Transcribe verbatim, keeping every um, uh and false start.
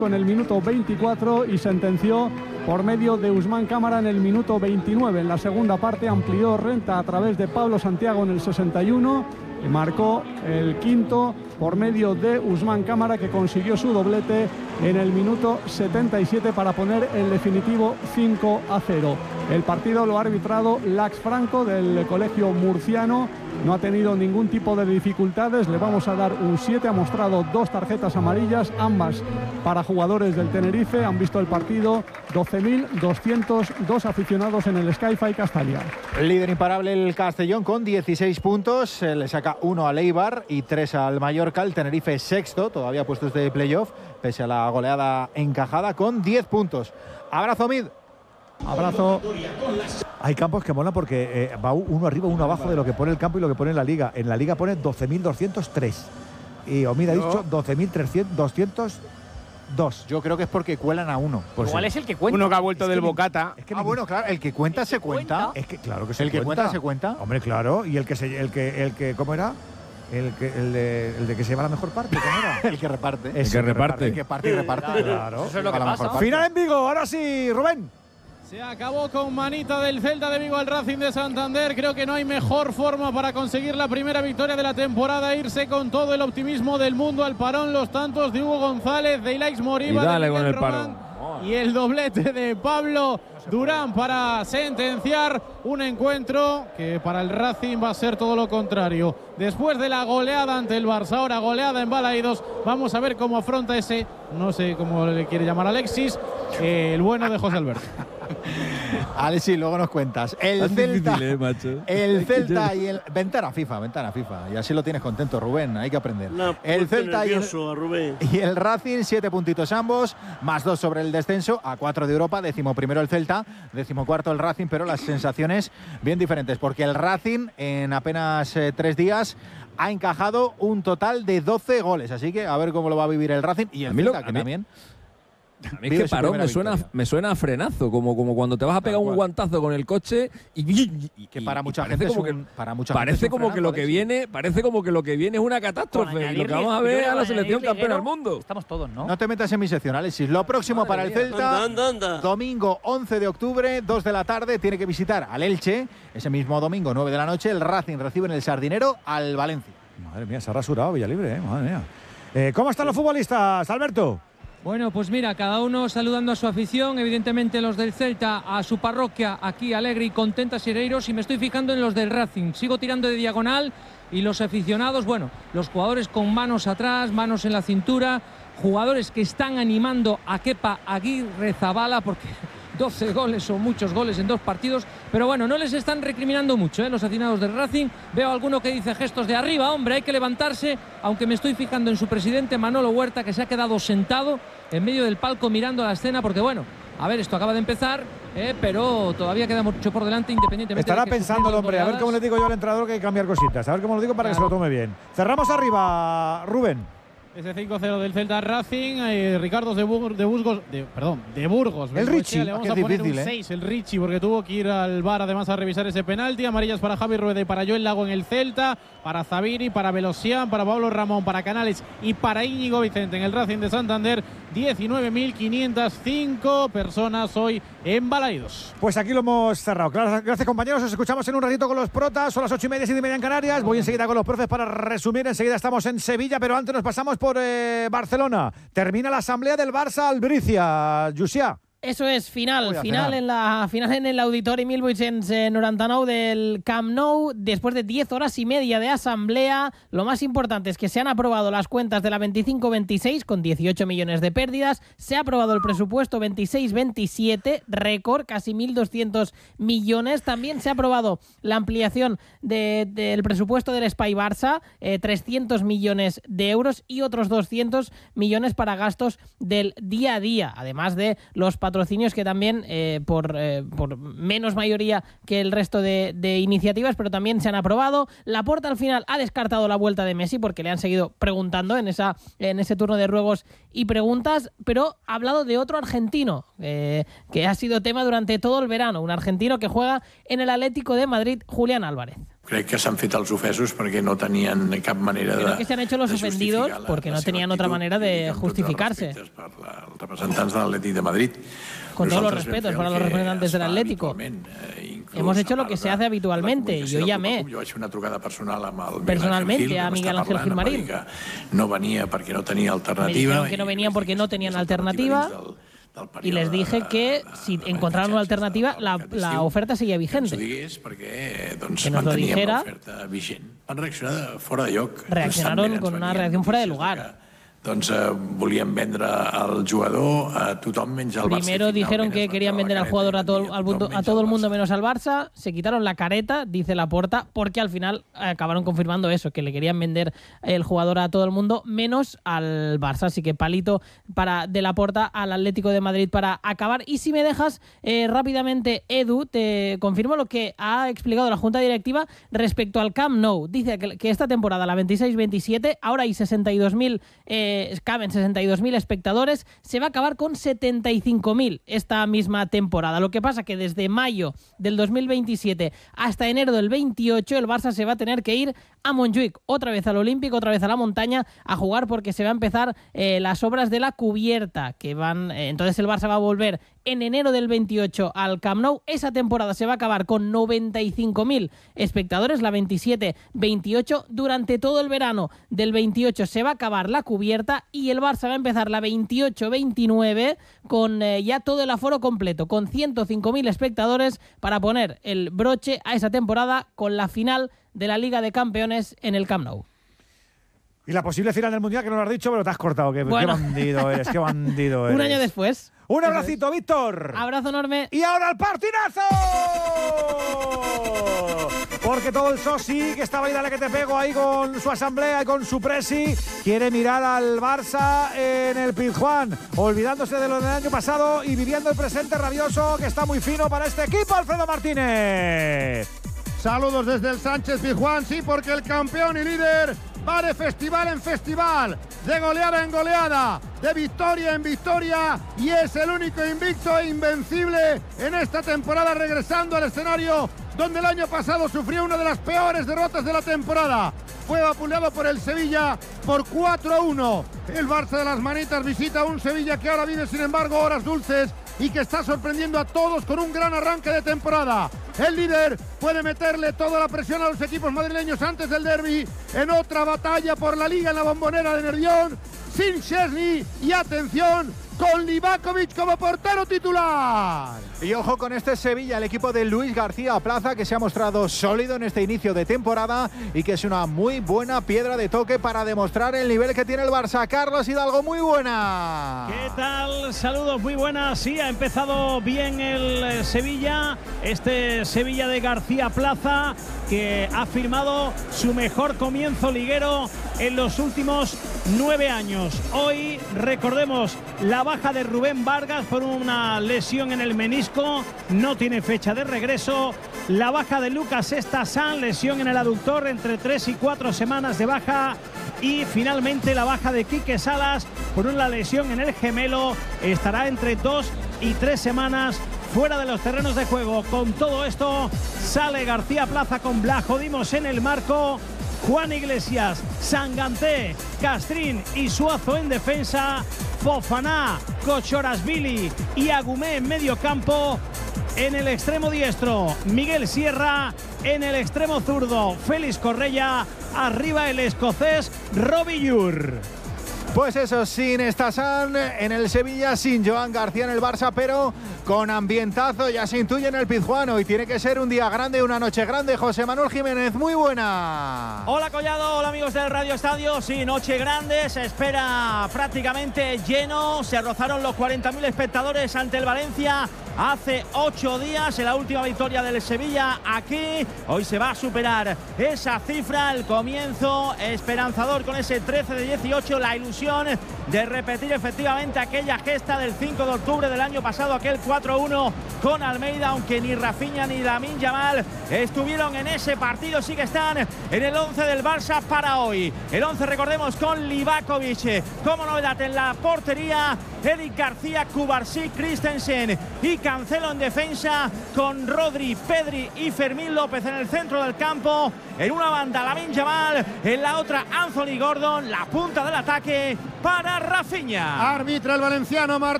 en el minuto veinticuatro y sentenció por medio de Usman Cámara en el minuto veintinueve. En la segunda parte amplió Renta a través de Pablo Santiago en el sesenta y uno y marcó el quinto por medio de Usman Cámara, que consiguió su doblete en el minuto setenta y siete para poner el definitivo cinco a cero. El partido lo ha arbitrado Lax Franco del colegio murciano. No ha tenido ningún tipo de dificultades. Le vamos a dar un siete. Ha mostrado dos tarjetas amarillas, ambas para jugadores del Tenerife. Han visto el partido doce mil doscientos dos aficionados en el Sky-Fi Castalia. Líder imparable el Castellón con dieciséis puntos. Le saca uno al Eibar y tres al Mallorca. El Tenerife sexto, todavía puestos de playoff, pese a la goleada encajada, con diez puntos. Abrazo, Mid. Abrazo. Hay campos que molan porque eh, va uno arriba, uno abajo de lo que pone el campo y lo que pone en la liga. En la liga pone doce mil doscientos tres. Y Omid ha dicho doce mil doscientos dos. Yo creo que es porque cuelan a uno. Pues Igual sí. es el que cuenta. Uno que ha vuelto Es del que Bocata. Es que Ah, ningún- bueno, claro, el que cuenta se cuenta. Es que claro que se El que cuenta. cuenta se cuenta. Hombre, claro. Y el que se, el que, el que, ¿cómo era? El que, el de, el de que se lleva la mejor parte, ¿cómo era? El que reparte. Ese que reparte. El que parte y reparte. Claro. Eso es lo que A la pasa. mejor parte. Final en Vigo, ahora sí, Rubén. Se acabó con manita del Celta de Vigo al Racing de Santander. Creo que no hay mejor forma para conseguir la primera victoria de la temporada. Irse con todo el optimismo del mundo al parón. Los tantos de Hugo González, de Ilaix Moriba, Y dale de con Miguel el Román, parón. y el doblete de Pablo Durán para sentenciar un encuentro que para el Racing va a ser todo lo contrario. Después de la goleada ante el Barça, ahora goleada en Balaídos, vamos a ver cómo afronta ese, no sé cómo le quiere llamar Alexis, eh, el bueno de José Alberto. Alexis, luego nos cuentas. El Es Celta, difícil, eh, macho. el Celta y el ventana FIFA, ventana FIFA, y así lo tienes contento, Rubén. Hay que aprender. No, el Celta y el, nervioso, Rubén. y el Racing, siete puntitos ambos, más dos sobre el descenso, a cuatro de Europa, décimo primero el Celta, décimo cuarto el Racing, pero las sensaciones bien diferentes, porque el Racing en apenas eh, tres días ha encajado un total de doce goles, así que a ver cómo lo va a vivir el Racing y el A mí lo- Celta, que a mí- también. A mí es vive que su parón primera me suena, victoria. me suena a frenazo, como, como cuando te vas a pegar Tal un cual. guantazo con el coche y, y- y- Que para y mucha parece gente es como un- que para mucha parece gente es un como que lo frenazo, que Alexis. viene parece como que lo que viene es una catástrofe, y lo que vamos a ver a la selección campeona del mundo. Estamos todos, ¿no? No te metas en mi sección, Alexis. Lo próximo Madre para el mía. Celta, Anda, anda, anda. domingo once de octubre, dos de la tarde, tiene que visitar al Elche. Ese mismo domingo, nueve de la noche, el Racing recibe en el Sardinero al Valencia. Madre mía, se ha rasurado Villalibre, ¿eh? Madre mía. Eh, ¿Cómo están los futbolistas, Alberto? Bueno, pues mira, cada uno saludando a su afición, evidentemente los del Celta a su parroquia, aquí alegre y contenta Sereiros, y me estoy fijando en los del Racing, sigo tirando de diagonal y los aficionados, bueno, los jugadores con manos atrás, manos en la cintura, jugadores que están animando a Kepa Aguirre Zabala porque doce goles o muchos goles en dos partidos, pero bueno, no les están recriminando mucho, ¿eh? Los aficionados del Racing. Veo alguno que dice gestos de arriba, hombre, hay que levantarse, aunque me estoy fijando en su presidente Manolo Huerta, que se ha quedado sentado en medio del palco mirando la escena, porque bueno, a ver, esto acaba de empezar, eh, pero todavía queda mucho por delante, independientemente Estará de que pensando el sufriendo hombre, a ver goleadas. cómo le digo yo al entrenador que hay que cambiar cositas, a ver cómo lo digo para que se lo tome bien. Cerramos arriba, Rubén. Ese cinco cero del Celta Racing, eh, Ricardo de, Bur de Burgos, de, perdón, de Burgos. El Richie, Le vamos que a es poner difícil, un ¿eh? seis, el Richie, porque tuvo que ir al V A R además a revisar ese penalti. Amarillas para Javi Rueda y para Joel Lago en el Celta, para Zaviri, para Velosian, para Pablo Ramón, para Canales y para Íñigo Vicente en el Racing de Santander. diecinueve mil quinientas cinco personas hoy en Balaidos. Pues aquí lo hemos cerrado. Gracias, gracias, compañeros. Os escuchamos en un ratito con los protas. Son las ocho y media, siete y media en Canarias. Voy enseguida con los profes para resumir. Enseguida estamos en Sevilla, pero antes nos pasamos por eh, Barcelona. Termina la asamblea del Barça Albricia. Llucià. Eso es, final, Uy, al final, final. en la final en el Auditori mil vuit-cents noranta nou del Camp Nou, después de diez horas y media de asamblea. Lo más importante es que se han aprobado las cuentas de la veinticinco veintiséis con dieciocho millones de pérdidas, se ha aprobado el presupuesto veintiséis veintisiete, récord, casi mil doscientos millones. También se ha aprobado la ampliación de, del presupuesto del Espai Barça, eh, trescientos millones de euros y otros doscientos millones para gastos del día a día, además de los patrocinios que también eh, por, eh, por menos mayoría que el resto de, de iniciativas, pero también se han aprobado. Laporta al final ha descartado la vuelta de Messi porque le han seguido preguntando en, esa, en ese turno de ruegos y preguntas, pero ha hablado de otro argentino eh, que ha sido tema durante todo el verano, un argentino que juega en el Atlético de Madrid, Julián Álvarez. Creo que se han fet els ofesos porque no tenían cap manera de... Creo que se han hecho los ofendidos porque no tenían otra manera de justificarse. Los representantes del Atlético de Madrid. Con todos los respetos para los representantes del Atlético. Hemos hecho lo que se hace habitualmente. Yo llamé personalmente a Miguel Ángel Gilmarín. No venía porque no tenía alternativa. Me dijeron que no venían porque no tenían alternativa. Y les dije que si encontraron una alternativa, la, la oferta seguía vigente. Que nos lo dijera. Reaccionaron con una reacción fuera de lugar. Doncs eh, volien vendre al jugador a tothom menys al Barça. Primero dijeron que querían vender al jugador a todo, al mundo, a todo el mundo menos al Barça. Se quitaron la careta, dice Laporta, porque al final acabaron confirmando eso, que le querían vender el jugador a todo el mundo menos al Barça. Así que palito para de Laporta al Atlético de Madrid para acabar. Y si me dejas eh, rápidamente, Edu, te confirmo lo que ha explicado la Junta Directiva respecto al Camp Nou. Dice que, que esta temporada, la veintiséis veintisiete, ahora hay sesenta y dos mil eh, caben sesenta y dos mil espectadores, se va a acabar con setenta y cinco mil esta misma temporada. Lo que pasa que desde mayo del dos mil veintisiete hasta enero del veintiocho el Barça se va a tener que ir a Montjuic, otra vez al Olímpico, otra vez a la montaña a jugar porque se va a empezar eh, las obras de la cubierta que van, eh, entonces el Barça va a volver en enero del veintiocho al Camp Nou. Esa temporada se va a acabar con noventa y cinco mil espectadores, la veintisiete veintiocho. Durante todo el verano del veintiocho se va a acabar la cubierta y el Barça va a empezar la veintiocho veintinueve con eh, ya todo el aforo completo, con ciento cinco mil espectadores para poner el broche a esa temporada con la final de la Liga de Campeones en el Camp Nou. Y la posible final del Mundial, que no lo has dicho, pero te has cortado. Qué, bueno. qué bandido eres, qué bandido eres. Un año después. Un abracito, Víctor. Abrazo enorme. Y ahora el partidazo. Porque todo el sosi que estaba ahí, dale que te pego ahí con su asamblea y con su presi, quiere mirar al Barça en el Pizjuán, olvidándose de lo del año pasado y viviendo el presente rabioso que está muy fino para este equipo. Alfredo Martínez. Saludos desde el Sánchez Pizjuán, sí, porque el campeón y líder va de festival en festival, de goleada en goleada, de victoria en victoria, y es el único invicto e invencible en esta temporada, regresando al escenario donde el año pasado sufrió una de las peores derrotas de la temporada. Fue vapuleado por el Sevilla por cuatro a uno. El Barça de las manitas visita a un Sevilla que ahora vive, sin embargo, horas dulces y que está sorprendiendo a todos con un gran arranque de temporada. El líder puede meterle toda la presión a los equipos madrileños antes del derbi, en otra batalla por la Liga en la Bombonera de Nervión, sin Szczesny y, atención, con Livakovic como portero titular. Y ojo con este Sevilla, el equipo de Luis García Plaza, que se ha mostrado sólido en este inicio de temporada y que es una muy buena piedra de toque para demostrar el nivel que tiene el Barça. Carlos Hidalgo, muy buena. ¿Qué tal? Saludos, muy buenas. Sí, ha empezado bien el Sevilla, este Sevilla de García Plaza, que ha firmado su mejor comienzo liguero en los últimos nueve años. Hoy, recordemos, la baja de Rubén Vargas por una lesión en el menisco, no tiene fecha de regreso. La baja de Lucas Estasan, lesión en el aductor, entre tres y cuatro semanas de baja. Y finalmente la baja de Quique Salas por una lesión en el gemelo, estará entre dos y tres semanas fuera de los terrenos de juego. Con todo esto sale García Plaza con Blajodimos en el marco, Juan Iglesias, Sanganté, Castrín y Suazo en defensa, Fofana, Kochorasvili y Agumé en medio campo. En el extremo diestro, Miguel Sierra. En el extremo zurdo, Félix Correia. Arriba el escocés Robbie Ure. Pues eso, sin Estasan en el Sevilla, sin Joan García en el Barça, pero con ambientazo, ya se intuye en el Pizjuán. Y tiene que ser un día grande, una noche grande. José Manuel Jiménez, muy buena. Hola Collado, hola amigos del Radio Estadio. Sí, noche grande, se espera prácticamente lleno. Se rozaron los cuarenta mil espectadores ante el Valencia hace ocho días en la última victoria del Sevilla aquí. Hoy se va a superar esa cifra, el comienzo esperanzador con ese trece de dieciocho, la ilusión de repetir efectivamente aquella gesta del cinco de octubre del año pasado, aquel cuatro uno con Almeida, aunque ni Rafinha ni Lamine Yamal estuvieron en ese partido. Sí que están en el once del Barça para hoy. El once, recordemos, con Livakovic como novedad en la portería, Eric García, Cubarsí, Christensen y Cancelo en defensa, con Rodri, Pedri y Fermín López en el centro del campo. En una banda Lamine Yamal, en la otra Anthony Gordon, la punta del ataque para Rafinha. Arbitra el valenciano Martín.